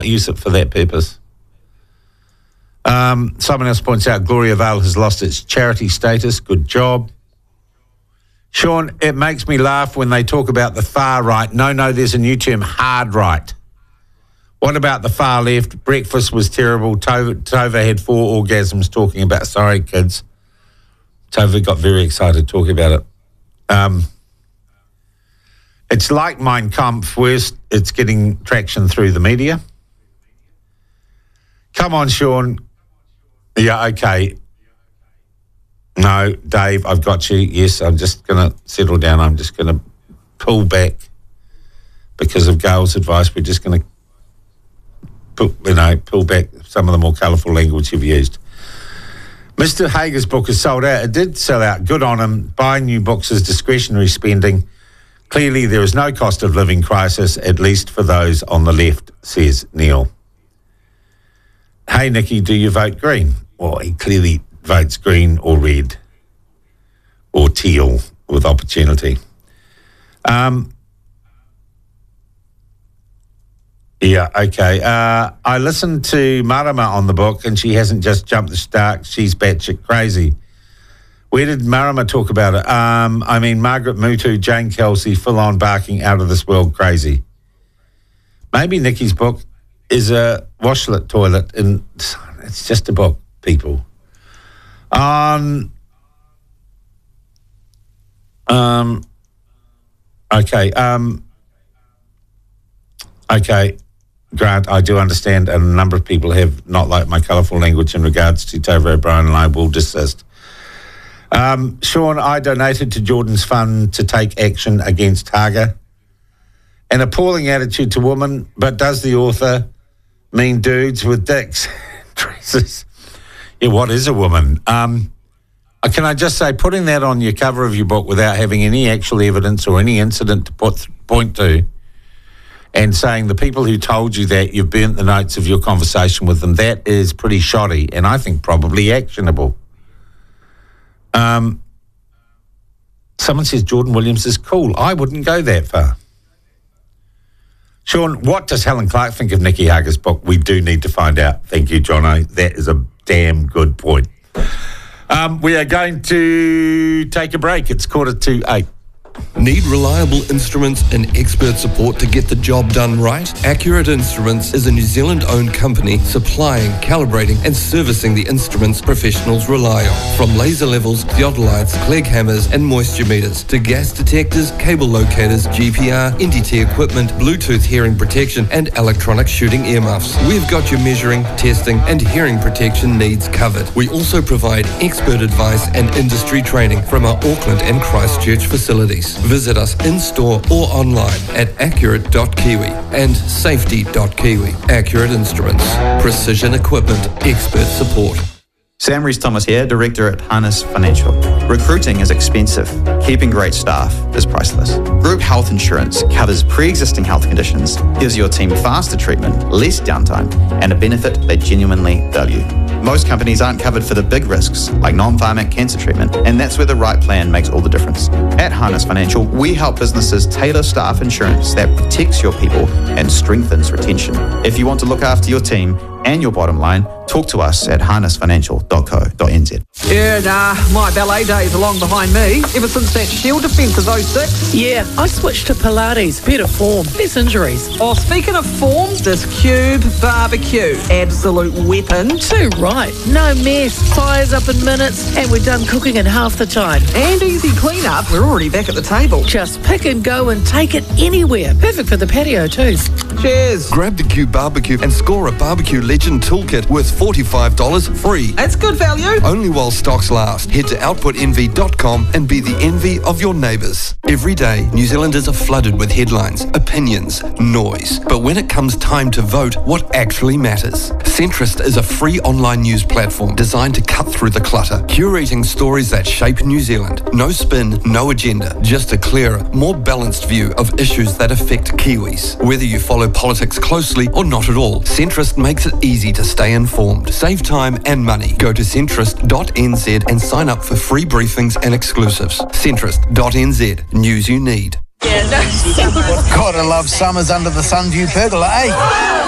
use it for that purpose. Someone else points out Gloria Vale has lost its charity status. Good job. Sean, it makes me laugh when they talk about the far right. No, there's a new term, hard right. What about the far left? Breakfast was terrible. Tova had 4 orgasms talking about, sorry, kids. Tova got very excited talking about it. It's like Mein Kampf. Worst, it's getting traction through the media. Come on, Sean. Yeah, okay. No, Dave, I've got you. Yes, I'm just going to settle down. I'm just going to pull back because of Gail's advice. We're just going to pull back some of the more colourful language you've used. Mr. Hager's book is sold out. It did sell out. Good on him. Buying new books is discretionary spending. Clearly, there is no cost of living crisis, at least for those on the left, says Neil. Hey, Nikki, do you vote Green? Well, he clearly votes green or red or teal with opportunity. Yeah, okay. I listened to Marama on the book and she hasn't just jumped the shark. She's batshit crazy. Where did Marama talk about it? Margaret Mutu, Jane Kelsey, full-on barking out of this world crazy. Maybe Nikki's book is a washlet toilet and it's just a book, people. Okay, Grant, I do understand, and a number of people have not liked my colourful language in regards to Tova O'Brien, and I will desist. Sean, I donated to Jordan's Fund to take action against Haga. An appalling attitude to women, but does the author mean dudes with dicks? Yeah, what is a woman? Can I just say, putting that on your cover of your book without having any actual evidence or any incident to point to, and saying the people who told you that, you've burnt the notes of your conversation with them, that is pretty shoddy and I think probably actionable. Someone says Jordan Williams is cool. I wouldn't go that far. Sean, what does Helen Clark think of Nikki Hager's book? We do need to find out. Thank you, Jono. That is a damn good point. We are going to take a break. It's 7:45. Need reliable instruments and expert support to get the job done right? Accurate Instruments is a New Zealand-owned company supplying, calibrating and servicing the instruments professionals rely on. From laser levels, theodolites, Clegg hammers and moisture meters to gas detectors, cable locators, GPR, NDT equipment, Bluetooth hearing protection and electronic shooting earmuffs. We've got your measuring, testing and hearing protection needs covered. We also provide expert advice and industry training from our Auckland and Christchurch facilities. Visit us in-store or online at accurate.kiwi and safety.kiwi. Accurate Instruments. Precision equipment. Expert support. Sam Rees-Thomas here, Director at Harness Financial. Recruiting is expensive. Keeping great staff is priceless. Group health insurance covers pre-existing health conditions, gives your team faster treatment, less downtime, and a benefit they genuinely value. Most companies aren't covered for the big risks, like non-pharmac cancer treatment, and that's where the right plan makes all the difference. At Harness Financial, we help businesses tailor staff insurance that protects your people and strengthens retention. If you want to look after your team and your bottom line, talk to us at harnessfinancial.co.nz. My ballet days are long behind me. Ever since that Shield defence of 06. Yeah, I switched to Pilates. Better form, less injuries. Oh, speaking of form, this Cube barbecue. Absolute weapon. Too right. No mess. Fires up in minutes. And we're done cooking in half the time. And easy clean-up. We're already back at the table. Just pick and go and take it anywhere. Perfect for the patio too. Cheers. Grab the Cube barbecue and score a barbecue legend toolkit worth $45 free. That's good value. Only while stocks last. Head to outputenvy.com and be the envy of your neighbours. Every day, New Zealanders are flooded with headlines, opinions, noise. But when it comes time to vote, what actually matters? Centrist is a free online news platform designed to cut through the clutter, curating stories that shape New Zealand. No spin, no agenda, just a clearer, more balanced view of issues that affect Kiwis. Whether you follow politics closely or not at all, Centrist makes it easy to stay informed, save time and money. Go to centrist.nz and sign up for free briefings and exclusives. Centrist.nz. News you need. Gotta love summers under the Sunview pergola, eh?